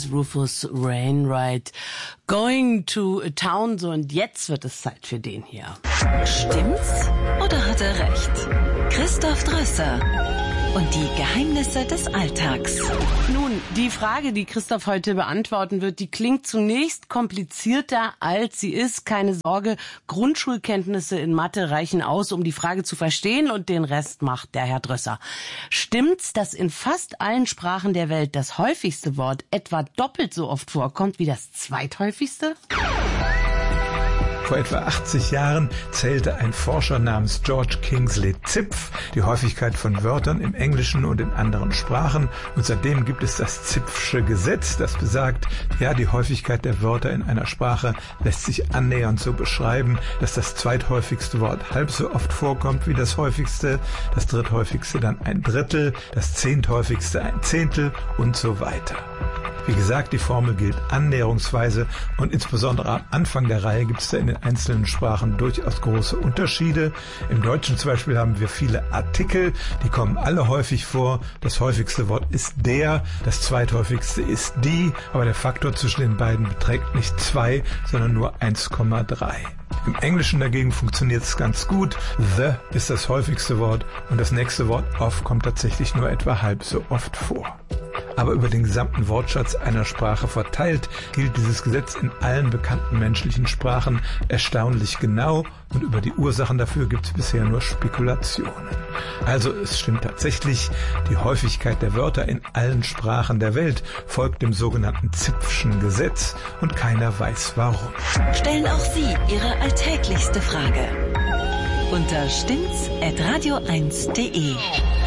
Blues, Rufus Wainwright, Going to a Town. So, und jetzt wird es Zeit für den hier. Stimmt's oder hat er recht? Christoph Drösser und die Geheimnisse des Alltags. Nun, die Frage, die Christoph heute beantworten wird, die klingt zunächst komplizierter, als sie ist. Keine Sorge, Grundschulkenntnisse in Mathe reichen aus, um die Frage zu verstehen, und den Rest macht der Herr Drösser. Stimmt's, dass in fast allen Sprachen der Welt das häufigste Wort etwa doppelt so oft vorkommt wie das zweithäufigste? Vor etwa 80 Jahren zählte ein Forscher namens George Kingsley Zipf die Häufigkeit von Wörtern im Englischen und in anderen Sprachen. Und seitdem gibt es das Zipfsche Gesetz, das besagt, ja, die Häufigkeit der Wörter in einer Sprache lässt sich annähernd so beschreiben, dass das zweithäufigste Wort halb so oft vorkommt wie das häufigste, das dritthäufigste dann ein Drittel, das zehnthäufigste ein Zehntel und so weiter. Wie gesagt, die Formel gilt annäherungsweise, und insbesondere am Anfang der Reihe gibt es da in den einzelnen Sprachen durchaus große Unterschiede. Im Deutschen zum Beispiel haben wir viele Artikel, die kommen alle häufig vor. Das häufigste Wort ist der, das zweithäufigste ist die, aber der Faktor zwischen den beiden beträgt nicht 2, sondern nur 1,3. Im Englischen dagegen funktioniert es ganz gut. The ist das häufigste Wort und das nächste Wort of kommt tatsächlich nur etwa halb so oft vor. Aber über den gesamten Wortschatz einer Sprache verteilt gilt dieses Gesetz in allen bekannten menschlichen Sprachen erstaunlich genau, und über die Ursachen dafür gibt es bisher nur Spekulationen. Also es stimmt tatsächlich, die Häufigkeit der Wörter in allen Sprachen der Welt folgt dem sogenannten Zipfschen Gesetz, und keiner weiß warum. Stellen auch Sie Ihre alltäglichste Frage unter stimmt's@radio1.de.